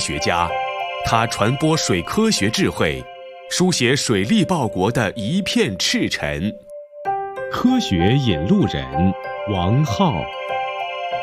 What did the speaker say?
学家，他传播水科学智慧，书写水利报国的一片赤诚。 科学引路人王浩。